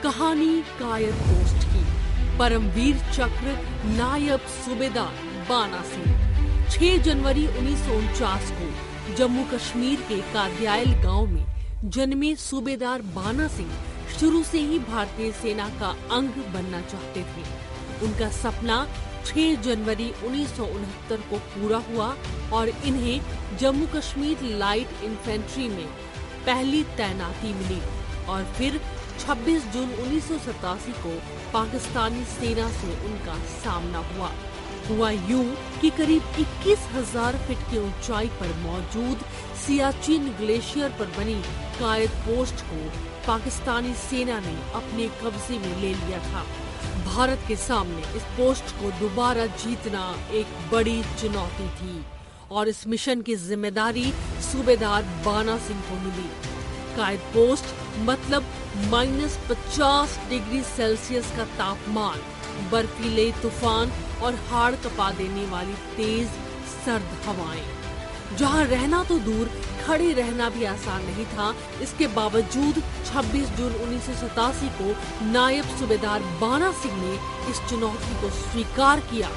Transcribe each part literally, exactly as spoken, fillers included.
कहानी कायद पोस्ट की। परमवीर चक्र नायब सूबेदार बाना सिंह छह जनवरी उन्नीस सौ उनचास को जम्मू कश्मीर के कादियाल गांव में जन्मे सूबेदार बाना सिंह शुरू से ही भारतीय सेना का अंग बनना चाहते थे। उनका सपना छह जनवरी उन्नीस सौ उनहत्तर को पूरा हुआ और इन्हें जम्मू कश्मीर लाइट इन्फेंट्री में पहली तैनाती मिली और फिर छब्बीस जून उन्नीस सौ सतासी को पाकिस्तानी सेना से उनका सामना हुआ। हुआ यूं कि करीब इक्कीस हजार फीट की ऊंचाई पर मौजूद सियाचिन ग्लेशियर पर बनी कायद पोस्ट को पाकिस्तानी सेना ने अपने कब्जे में ले लिया था। भारत के सामने इस पोस्ट को दोबारा जीतना एक बड़ी चुनौती थी और इस मिशन की जिम्मेदारी सूबेदार बाना सिंह को मिली। कायद पोस्ट मतलब माइनस पचास डिग्री सेल्सियस का तापमान, बर्फीले तूफान और हाड़ कपा देने वाली तेज सर्द हवाएं। जहां रहना तो दूर, खड़े रहना भी आसान नहीं था। इसके बावजूद छब्बीस जून उन्नीस सौ सतासी को नायब सूबेदार बाना सिंह ने इस चुनौती को स्वीकार किया।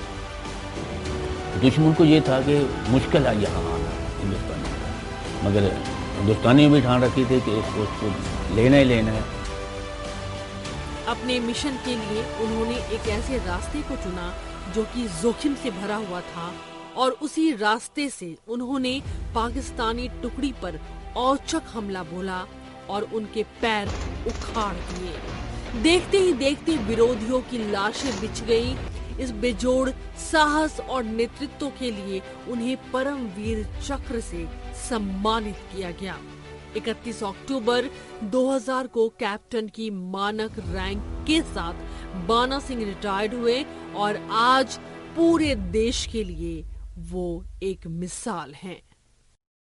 दुश्मन को ये था कि मुश्किल है यहाँ आना हिंदुस्तान में, मगर हिंदुस्तानी भी ठान रखी थी कि इस पोस्ट को लेना ही लेना है। अपने मिशन के लिए उन्होंने एक ऐसे रास्ते को चुना जो कि जोखिम से भरा हुआ था और उसी रास्ते से उन्होंने पाकिस्तानी टुकड़ी पर औचक हमला बोला और उनके पैर उखाड़ दिए। देखते ही देखते विरोधियों की लाशें बिछ गईं। इस बेजोड़ साहस और नेतृत्व के लिए उन्हें परमवीर चक्र से सम्मानित किया गया। इकतीस अक्टूबर दो हज़ार को कैप्टन की मानक रैंक के साथ बाना सिंह रिटायर्ड हुए और आज पूरे देश के लिए वो एक मिसाल हैं।